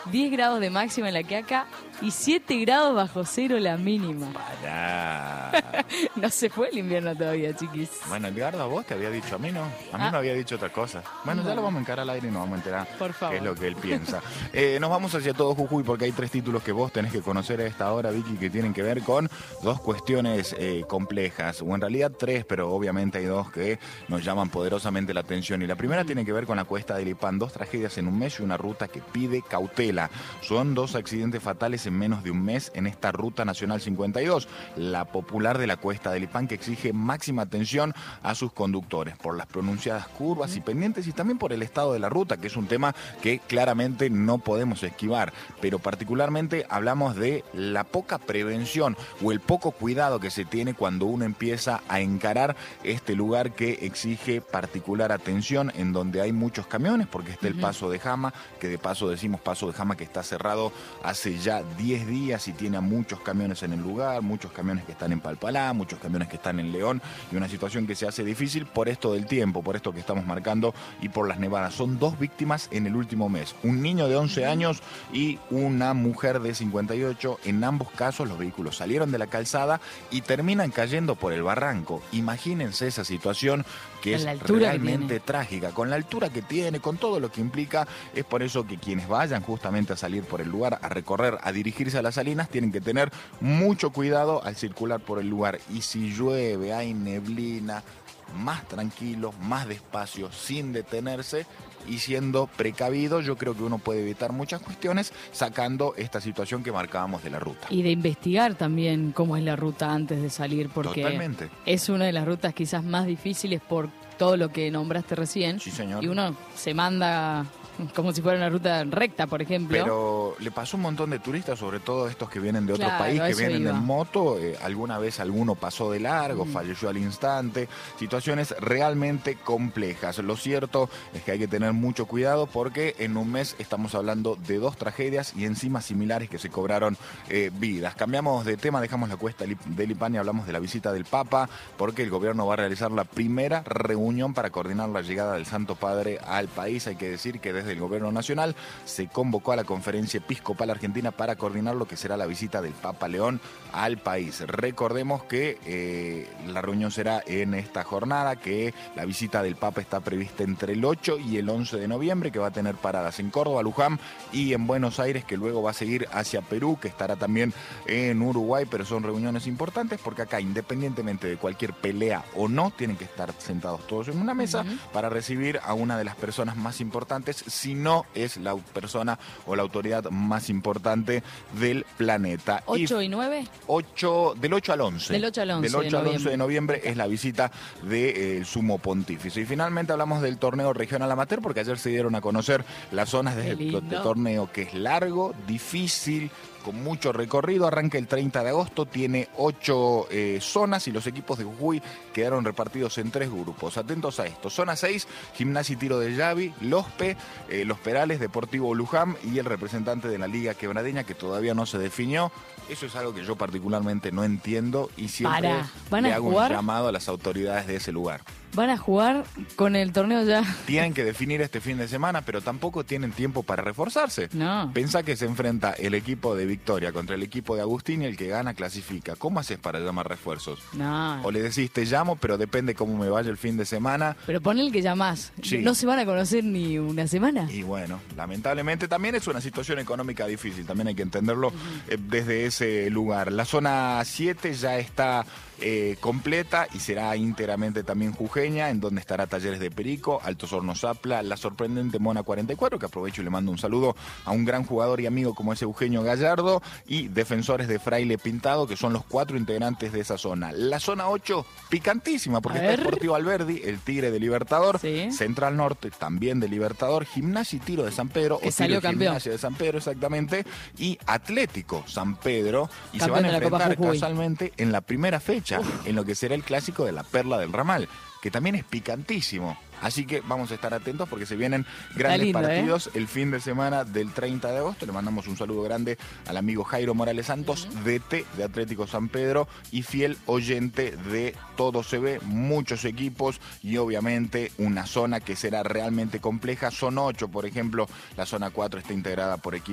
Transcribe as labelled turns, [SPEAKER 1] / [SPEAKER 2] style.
[SPEAKER 1] 10 grados de máxima en La Quiaca y 7 grados bajo cero la mínima.
[SPEAKER 2] Pará.
[SPEAKER 1] No se fue el invierno todavía, chiquis.
[SPEAKER 2] Bueno, Edgardo, a vos te había dicho, a mí no. A mí me había dicho otra cosa. Bueno, ya lo vamos a encarar al aire y nos vamos a enterar
[SPEAKER 1] Por favor.
[SPEAKER 2] qué es lo que él piensa. Nos vamos hacia todo Jujuy porque hay 3 títulos que vos tenés que conocer a esta hora, Vicky, que tienen que ver con 2 cuestiones complejas, o en realidad 3, pero obviamente hay 2 que nos llaman poderosamente la atención. Y la primera tiene que ver con la cuesta del Lipán, 2 tragedias en un mes y una ruta que pide cautela. Son 2 accidentes fatales en menos de un mes en esta ruta nacional 52, la popular de la cuesta del Lipán, que exige máxima atención a sus conductores por las pronunciadas curvas y pendientes y también por el estado de la ruta, que es un tema que claramente no podemos esquivar, pero particularmente hablamos de la poca prevención o el poco cuidado que se tiene cuando uno empieza a encarar este lugar que exige particular atención, en donde hay muchos camiones, porque está el Paso de Jama, que de paso decimos Paso de Jama que está cerrado hace ya 10 días y tiene a muchos camiones en el lugar, muchos camiones que están en Palpalá, muchos camiones que están en León, y una situación que se hace difícil por esto del tiempo, por esto que estamos marcando y por las nevadas. Son 2 víctimas en el último mes, un niño de 11 años y una mujer de 58. En ambos casos los vehículos salieron de la calzada y terminan cayendo por el barranco. Imagínense esa situación que es realmente trágica, con la altura que tiene, con todo lo que implica. Es por eso que quienes vayan justamente a salir por el lugar, a recorrer, a dirigirse a las salinas, tienen que tener mucho cuidado al circular por el lugar. Y si llueve, hay neblina, más tranquilo, más despacio, sin detenerse y siendo precavido, yo creo que uno puede evitar muchas cuestiones sacando esta situación que marcábamos de la ruta.
[SPEAKER 1] Y de investigar también cómo es la ruta antes de salir, porque
[SPEAKER 2] totalmente
[SPEAKER 1] es una de las rutas quizás más difíciles por todo lo que nombraste recién.
[SPEAKER 2] Sí, señor.
[SPEAKER 1] Y uno se manda como si fuera una ruta recta, por ejemplo.
[SPEAKER 2] Pero le pasó un montón de turistas, sobre todo estos que vienen de otro
[SPEAKER 1] Claro,
[SPEAKER 2] país, que vienen
[SPEAKER 1] iba.
[SPEAKER 2] en moto. Alguna vez alguno pasó de largo, falleció al instante. Situaciones realmente complejas. Lo cierto es que hay que tener mucho cuidado porque en un mes estamos hablando de 2 tragedias y encima similares que se cobraron vidas. Cambiamos de tema, dejamos la cuesta del Lipán y hablamos de la visita del Papa, porque el gobierno va a realizar la primera reunión para coordinar la llegada del Santo Padre al país. Hay que decir que desde el gobierno nacional se convocó a la Conferencia Episcopal Argentina para coordinar lo que será la visita del Papa León al país. Recordemos que la reunión será en esta jornada, que la visita del Papa está prevista entre el 8 y el 11 de noviembre, que va a tener paradas en Córdoba, Luján y en Buenos Aires, que luego va a seguir hacia Perú, que estará también en Uruguay, pero son reuniones importantes porque acá, independientemente de cualquier pelea o no, tienen que estar sentados todos en una mesa para recibir a una de las personas más importantes, si no es la persona o la autoridad más importante del planeta.
[SPEAKER 1] ¿8 y 9?
[SPEAKER 2] Del 8 al 11.
[SPEAKER 1] Del 8 al 11
[SPEAKER 2] Del 8 al 11 de noviembre es la visita del Sumo Pontífice. Y finalmente hablamos del torneo regional amateur, porque ayer se dieron a conocer las zonas de este torneo, que es largo, difícil, con mucho recorrido. Arranca el 30 de agosto, tiene 8 zonas y los equipos de Jujuy quedaron repartidos en 3 grupos. Atentos a esto. Zona 6, Gimnasia y Tiro de Yavi, Los Perales, Deportivo Luján y el representante de la Liga Quebradeña, que todavía no se definió. Eso es algo que yo particularmente no entiendo y siempre le hago un llamado a las autoridades de ese lugar.
[SPEAKER 1] Van a jugar con el torneo ya.
[SPEAKER 2] Tienen que definir este fin de semana, pero tampoco tienen tiempo para reforzarse.
[SPEAKER 1] No.
[SPEAKER 2] Pensá que se enfrenta el equipo de Victoria contra el equipo de Agustín y el que gana clasifica. ¿Cómo haces para llamar refuerzos?
[SPEAKER 1] No.
[SPEAKER 2] O le decís, te llamo, pero depende cómo me vaya el fin de semana.
[SPEAKER 1] Pero pon el que llamás.
[SPEAKER 2] Sí.
[SPEAKER 1] No se van a conocer ni una semana.
[SPEAKER 2] Y bueno, lamentablemente también es una situación económica difícil. También hay que entenderlo desde ese lugar. La zona 7 ya está completa y será íntegramente también jujeña, en donde estará Talleres de Perico, Altos Hornos Zapla, la sorprendente Mona 44, que aprovecho y le mando un saludo a un gran jugador y amigo como es Eugenio Gallardo, y Defensores de Fraile Pintado, que son los 4 integrantes de esa zona. La zona 8, picantísima, porque está Deportivo Alberdi, el Tigre de Libertador, Central Norte, también de Libertador, Gimnasia y Tiro de San Pedro,
[SPEAKER 1] que salió campeón.
[SPEAKER 2] Gimnasia de San Pedro, exactamente, y Atlético San Pedro, y
[SPEAKER 1] campeón
[SPEAKER 2] se van a enfrentar
[SPEAKER 1] Jujuy.
[SPEAKER 2] casualmente en la primera fecha, en lo que será el clásico de la Perla del Ramal, que también es picantísimo. Así que vamos a estar atentos porque se vienen grandes partidos el fin de semana del 30 de agosto. Le mandamos un saludo grande al amigo Jairo Morales Santos, DT de Atlético San Pedro y fiel oyente de Todo Se Ve, muchos equipos y obviamente una zona que será realmente compleja. Son 8, por ejemplo, la zona 4 está integrada por equipos